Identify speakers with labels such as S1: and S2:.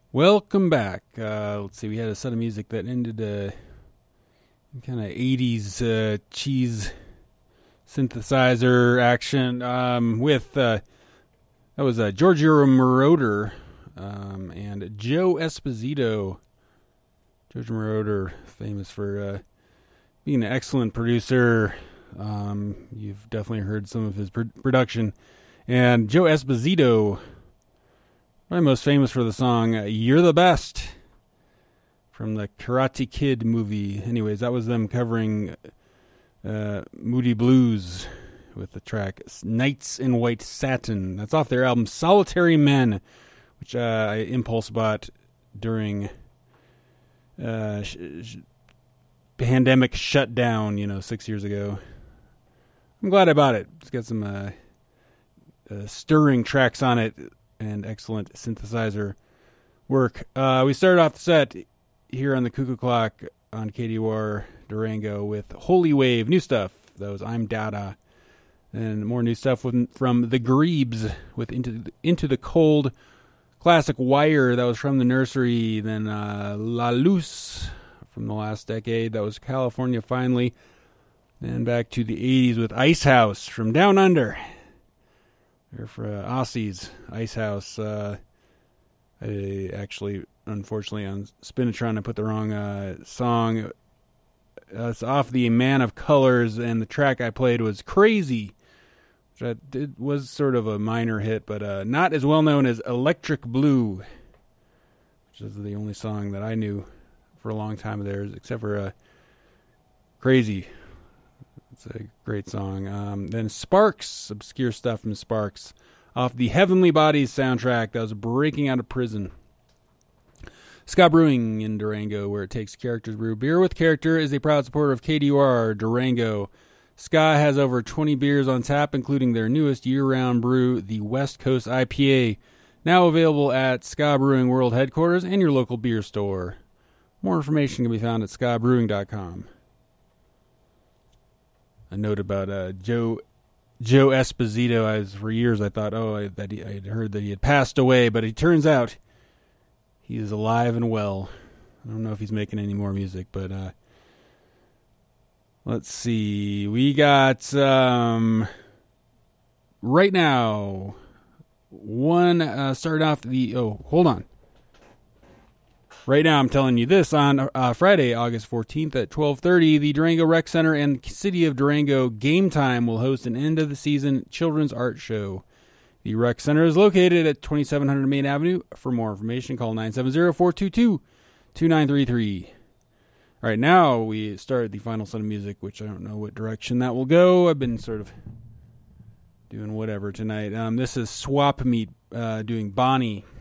S1: Welcome back. Let's see, we had a set of music that ended kind of 80s cheese synthesizer action with, that was Giorgio Moroder and Joe Esposito. Giorgio Moroder, famous for being an excellent producer. You've definitely heard some of his production. And Joe Esposito, probably most famous for the song You're the Best from the Karate Kid movie. Anyways, that was them covering Moody Blues with the track Nights in White Satin. That's off their album Solitary Men, which I impulse bought during pandemic shutdown, 6 years ago. I'm glad I bought it. It's got some stirring tracks on it and excellent synthesizer work. We started off the set here on the Cuckoo Clock on KDUR Durango with Holy Wave, new stuff. That was I'm Dada. And more new stuff from the Grebes with Into the Cold. Classic Wire, that was from the Nursery. Then La Luz from the last decade. That was California Finally. Then back to the 80s with Ice House from Down Under. They're for Aussies, Ice House. I actually, unfortunately, on Spinatron, I put the wrong song. It's off the Man of Colors, and the track I played was Crazy, which was sort of a minor hit, but not as well known as Electric Blue, which is the only song that I knew for a long time of theirs, except for Crazy. It's a great song. Then Sparks, obscure stuff from Sparks, off the Heavenly Bodies soundtrack. That was Breaking Out of Prison. Ska Brewing in Durango, where it takes character to brew beer with character, is a proud supporter of KDUR Durango. Ska has over 20 beers on tap, including their newest year-round brew, the West Coast IPA, now available at Ska Brewing World Headquarters and your local beer store. More information can be found at skabrewing.com. A note about Joe Esposito. For years I thought, I had heard that he had passed away, but it turns out he is alive and well. I don't know if he's making any more music, but let's see. We got right now one started off hold on. Right now, I'm telling you this, on Friday, August 14th at 12:30, the Durango Rec Center and City of Durango Game Time will host an end-of-the-season children's art show. The Rec Center is located at 2700 Main Avenue. For more information, call 970-422-2933. All right, now we start the final set of music, which I don't know what direction that will go. I've been sort of doing whatever tonight. This is Swap Meet doing Bonnie.